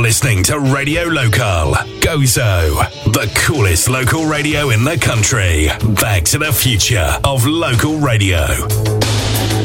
listening to Radio Local. Gozo, the coolest local radio in the country. Back to the future of local radio.